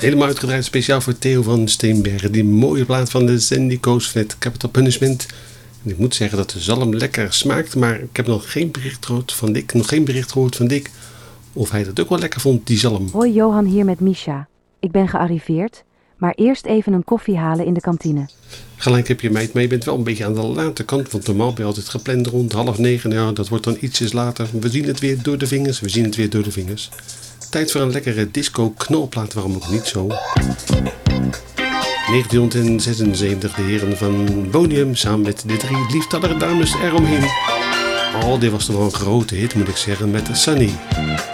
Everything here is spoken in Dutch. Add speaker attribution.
Speaker 1: Helemaal uitgedraaid speciaal voor Theo van Steenbergen. Die mooie plaat van de Sandy Coast met Capital Punishment. En ik moet zeggen dat de zalm lekker smaakt. Maar ik heb nog geen bericht gehoord van Dick. Of hij dat ook wel lekker vond, die zalm.
Speaker 2: Hoi Johan, hier met Misha. Ik ben gearriveerd. Maar eerst even een koffie halen in de kantine.
Speaker 1: Gelijk heb je meid, maar je bent wel een beetje aan de late kant. Want normaal ben je altijd gepland rond 8:30. Nou, dat wordt dan ietsjes later. We zien het weer door de vingers. Tijd voor een lekkere disco-knalplaat, waarom ook niet zo. 1976, de heren van Bonium samen met de 3 lieftallige dames eromheen. Oh, dit was toch wel een grote hit, moet ik zeggen, met Sunny.